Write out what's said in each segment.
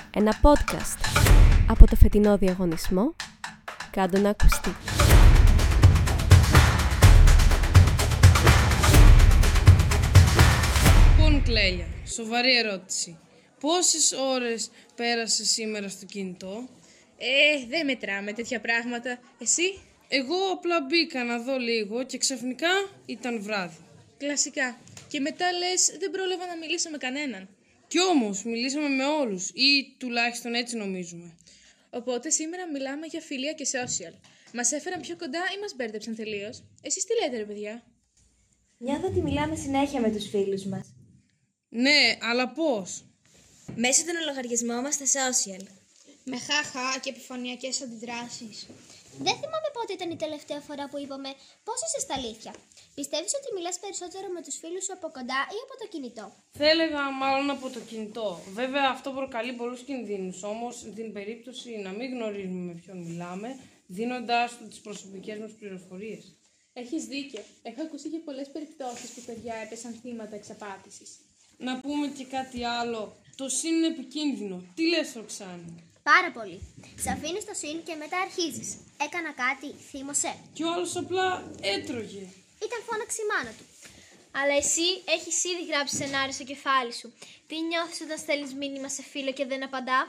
Ένα podcast από το φετινό διαγωνισμό «Κάντο να ακουστεί». Λοιπόν, Κλέλια, σοβαρή ερώτηση. Πόσες ώρες πέρασες σήμερα στο κινητό? Δεν μετράμε τέτοια πράγματα. Εσύ? Εγώ απλά μπήκα να δω λίγο και ξαφνικά ήταν βράδυ. Κλασικά. Και μετά λες δεν πρόλαβα να μιλήσω με κανέναν. Κι όμως μιλήσαμε με όλους ή τουλάχιστον έτσι νομίζουμε. Οπότε σήμερα μιλάμε για φιλία και social. Μας έφεραν πιο κοντά ή μας μπέρδεψαν τελείως? Εσείς τι λέτε ρε παιδιά? Νιώθω ότι μιλάμε συνέχεια με τους φίλους μας. Ναι, αλλά πώς? Μέσω των λογαριασμών μας στα social. Με χαχά και επιφανειακές αντιδράσεις. Δεν θυμάμαι πότε ήταν η τελευταία φορά που είπαμε πώς είσαι στα αλήθεια. Πιστεύεις ότι μιλάς περισσότερο με τους φίλους σου από κοντά ή από το κινητό? Θα έλεγα μάλλον από το κινητό. Βέβαια αυτό προκαλεί πολλούς κινδύνους, όμως στην περίπτωση να μην γνωρίζουμε με ποιον μιλάμε, δίνοντάς του τις προσωπικές μας πληροφορίες. Έχεις δίκιο. Έχω ακούσει για πολλές περιπτώσεις που παιδιά έπεσαν θύματα εξαπάτησης. Να πούμε και κάτι άλλο. Το συν είναι επικίνδυνο. Τι λες, Ροξάνη? Πάρα πολύ. Σε αφήνεις το συν και μετά αρχίζεις. Έκανα κάτι, θύμωσε. Και ο άλλος απλά έτρωγε. Ήταν φώναξη η μάνα του. Αλλά εσύ έχεις ήδη γράψει σενάριο στο κεφάλι σου. Τι νιώθεις όταν στέλνεις μήνυμα σε φίλο και δεν απαντά?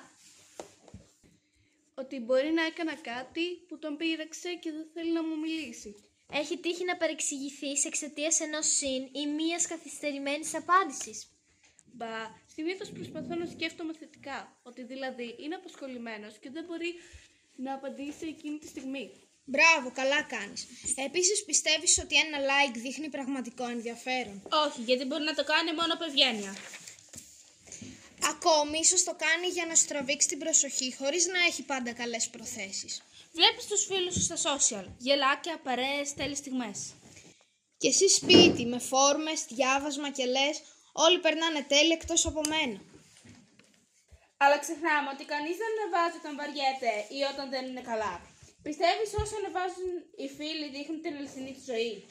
Ότι μπορεί να έκανα κάτι που τον πείραξε και δεν θέλει να μου μιλήσει. Έχει τύχει να παρεξηγηθείς εξαιτίας ενός συν ή μίας καθυστερημένης απάντησης? Μπα, συνήθως προσπαθώ να σκέφτομαι θετικά. Ότι δηλαδή είναι απασχολημένος και δεν μπορεί να απαντήσει εκείνη τη στιγμή. Μπράβο, καλά κάνεις. Επίσης πιστεύεις ότι ένα like δείχνει πραγματικό ενδιαφέρον? Όχι, γιατί μπορεί να το κάνει μόνο από ευγένεια. Ακόμη ίσως το κάνει για να σου τραβήξει την προσοχή χωρίς να έχει πάντα καλές προθέσεις. Βλέπεις τους φίλους σου στα social. Γελάκια, παρέες, τέλειες στιγμές. Και εσύ σπίτι με φόρμες, διάβασμα και λες όλοι περνάνε τέλεια εκτός από μένα. Αλλά ξεχνάμε ότι κανείς δεν ανεβάζει όταν βαριέται ή όταν δεν είναι καλά. Πιστεύεις όσο ανεβάζουν οι φίλοι δείχνουν την αληθινή τη ζωή?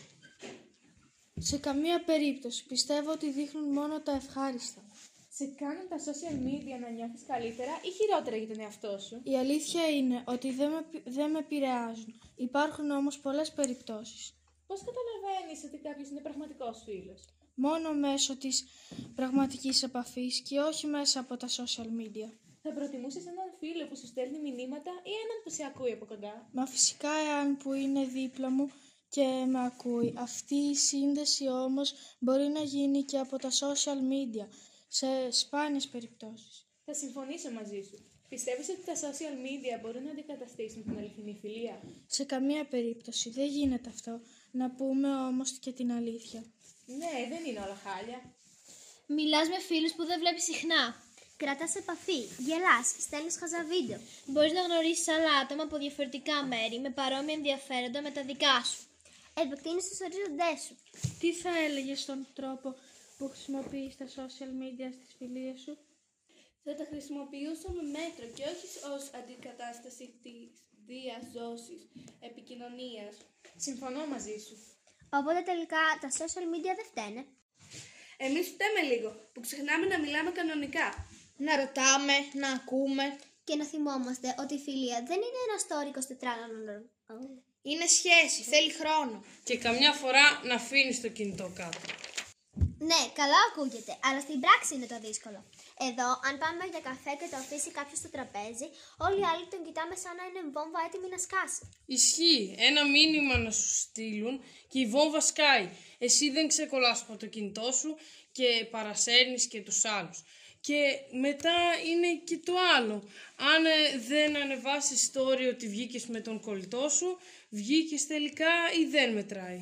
Σε καμία περίπτωση. Πιστεύω ότι δείχνουν μόνο τα ευχάριστα. Σε κάνουν τα social media να νιώθεις καλύτερα ή χειρότερα για τον εαυτό σου? Η αλήθεια είναι ότι δεν με επηρεάζουν. Υπάρχουν όμως πολλές περιπτώσεις. Πώς καταλαβαίνεις ότι κάποιος είναι πραγματικός φίλος? Μόνο μέσω της πραγματικής επαφής και όχι μέσα από τα social media. Θα προτιμούσες έναν φίλο που σου στέλνει μηνύματα ή έναν που σε ακούει από κοντά? Μα φυσικά εάν που είναι δίπλα μου και με ακούει. Αυτή η σύνδεση όμως μπορεί να γίνει και από τα social media, σε σπάνιες περιπτώσεις. Θα συμφωνήσω μαζί σου. Πιστεύεις ότι τα social media μπορούν να αντικαταστήσουν την αληθινή φιλία? Σε καμία περίπτωση. Δεν γίνεται αυτό. Να πούμε όμως και την αλήθεια. Ναι, δεν είναι όλα χάλια. Μιλάς με φίλους που δεν βλέπεις συχνά. Κρατάς επαφή, γελάς, στέλνεις χαζά βίντεο. Μπορείς να γνωρίσεις άλλα άτομα από διαφορετικά μέρη με παρόμοια ενδιαφέροντα με τα δικά σου. Επεκτείνεις τους ορίζοντές σου. Τι θα έλεγες στον τρόπο που χρησιμοποιείς τα social media στις φιλίες σου? Θα τα χρησιμοποιούσα με μέτρο και όχι ως αντικατάσταση της διαζώσης επικοινωνίας. Συμφωνώ μαζί σου. Οπότε τελικά τα social media δεν φταίνε. Εμείς φταίμε λίγο που ξεχνάμε να μιλάμε κανονικά. Να ρωτάμε, να ακούμε και να θυμόμαστε ότι η φιλία δεν είναι ένα story 24 ώρων. Είναι σχέση, θέλει χρόνο. Και καμιά φορά να αφήνεις το κινητό κάτω. Ναι, καλά ακούγεται, αλλά στην πράξη είναι το δύσκολο. Εδώ, αν πάμε για καφέ και το αφήσει κάποιος στο τραπέζι, όλοι οι άλλοι τον κοιτάμε σαν να είναι βόμβα έτοιμη να σκάσει. Ισχύει. Ένα μήνυμα να σου στείλουν και η βόμβα σκάει. Εσύ δεν ξεκολλάς από το κινητό σου και παρασέρνεις και τους άλλους. Και μετά είναι και το άλλο. Αν δεν ανεβάσεις story ότι βγήκες με τον κολλητό σου, βγήκες τελικά ή δεν μετράει?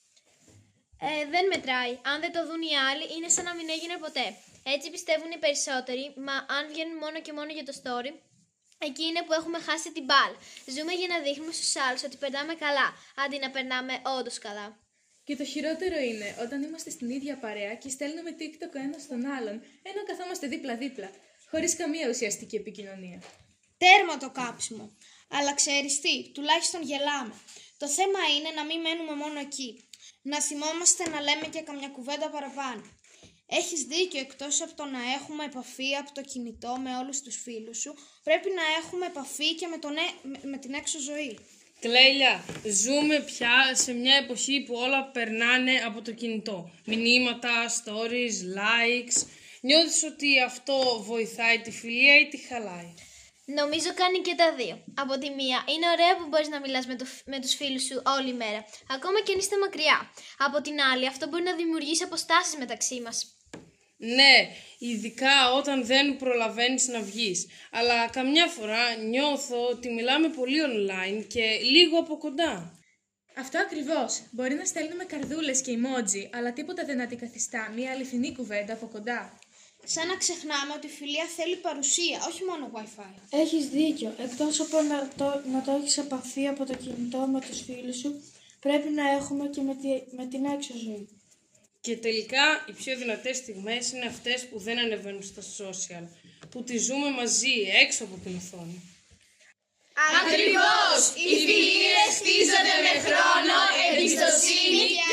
Δεν μετράει. Αν δεν το δουν οι άλλοι, είναι σαν να μην έγινε ποτέ. Έτσι πιστεύουν οι περισσότεροι, μα αν βγαίνουν μόνο και μόνο για το story, εκεί είναι που έχουμε χάσει την μπάλ. Ζούμε για να δείχνουμε στους άλλους ότι περνάμε καλά, αντί να περνάμε όντως καλά. Και το χειρότερο είναι όταν είμαστε στην ίδια παρέα και στέλνουμε TikTok ο ένας στον άλλον, ενώ καθόμαστε δίπλα-δίπλα, χωρίς καμία ουσιαστική επικοινωνία. Τέρμα το κάψιμο. Αλλά ξέρεις τι, τουλάχιστον γελάμε. Το θέμα είναι να μην μένουμε μόνο εκεί. Να θυμόμαστε να λέμε και καμιά κουβέντα παραπάνω. Έχεις δίκιο, εκτός από το να έχουμε επαφή από το κινητό με όλους τους φίλους σου, πρέπει να έχουμε επαφή και με την έξω ζωή. Κλέλια, ζούμε πια σε μια εποχή που όλα περνάνε από το κινητό. Μηνύματα, stories, likes. Νιώθεις ότι αυτό βοηθάει τη φιλία ή τη χαλάει? Νομίζω κάνει και τα δύο. Από τη μία, είναι ωραία που μπορείς να μιλάς με τους φίλους σου όλη μέρα, ακόμα και αν είστε μακριά. Από την άλλη, αυτό μπορεί να δημιουργήσει αποστάσεις μεταξύ μας. Ναι, ειδικά όταν δεν προλαβαίνεις να βγεις. Αλλά καμιά φορά νιώθω ότι μιλάμε πολύ online και λίγο από κοντά. Αυτό ακριβώς. Μπορεί να στέλνουμε καρδούλες και emoji, αλλά τίποτα δεν αντικαθιστά μια αληθινή κουβέντα από κοντά. Σαν να ξεχνάμε ότι η φιλία θέλει παρουσία, όχι μόνο Wi-Fi. Έχεις δίκιο. Εκτός από να το έχεις επαφή από το κινητό με τους φίλους σου, πρέπει να έχουμε και με την έξω ζωή. Και τελικά οι πιο δυνατές στιγμές είναι αυτές που δεν ανεβαίνουν στα social, που τις ζούμε μαζί, έξω από την οθόνη. Ακριβώς! Οι φιλίες χτίζονται με χρόνο, εμπιστοσύνη